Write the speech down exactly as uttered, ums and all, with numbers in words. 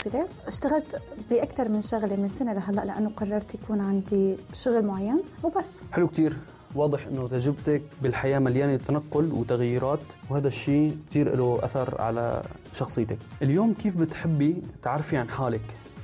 منفصلة. اشتغلت بأكثر من شغلة من سنة لهلأ لأنه قررت يكون عندي شغل معين وبس. حلو كتير. واضح أنه تجربتك بالحياة مليانة تنقل وتغييرات، وهذا الشيء كتير له أثر على شخصيتك. اليوم كيف بتحبي تعرفي عن حالك؟